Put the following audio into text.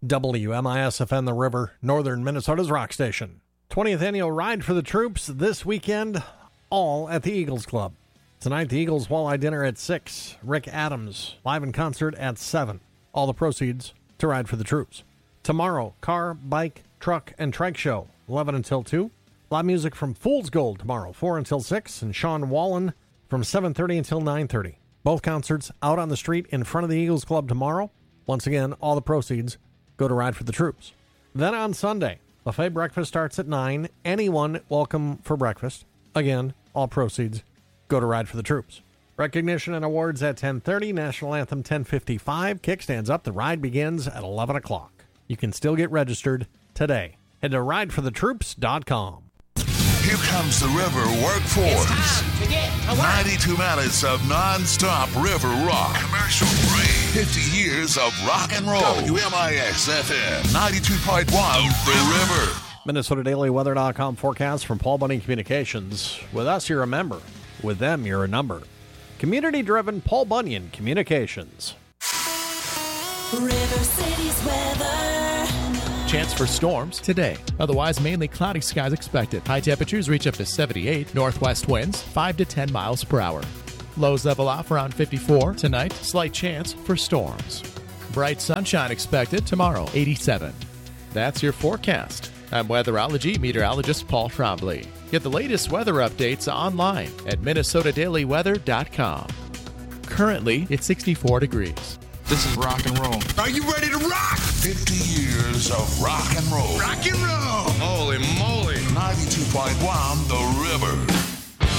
WMISFN The River, Northern Minnesota's rock station. 20th annual Ride for the Troops this weekend, all at the Eagles Club. Tonight, the Eagles Walleye Dinner at 6. Rick Adams, live in concert at 7. All the proceeds to Ride for the Troops. Tomorrow, car, bike, truck, and trike show, 11 until 2. Live music from Fool's Gold tomorrow, 4 until 6. And Sean Wallen from 7:30 until 9:30. Both concerts out on the street in front of the Eagles Club tomorrow. Once again, all the proceeds go to Ride for the Troops. Then on Sunday, buffet breakfast starts at 9. Anyone welcome for breakfast. Again, all proceeds go to Ride for the Troops. Recognition and awards at 10:30. National Anthem 10:55. Kickstands up. The ride begins at 11 o'clock. You can still get registered today. Head to rideforthetroops.com. Here comes the River Workforce. It's time to get to work. 92 minutes of non-stop river rock. Commercial free. 50 years of rock and roll. WMIS-FM 92.1 The River. MinnesotaDailyWeather.com forecast from Paul Bunyan Communications. With us, you're a member. With them, you're a number. Community-driven Paul Bunyan Communications. River City's weather. Chance for storms today. Otherwise, mainly cloudy skies expected. High temperatures reach up to 78. Northwest winds 5 to 10 miles per hour. Lows level off around 54. Tonight, slight chance for storms. Bright sunshine expected tomorrow, 87. That's your forecast. I'm weatherology meteorologist Paul Trombley. Get the latest weather updates online at MinnesotaDailyWeather.com. Currently, it's 64 degrees. This is rock and roll. Are you ready to rock? 50 years of rock and roll. Rock and roll! Holy moly! 92.1 The River.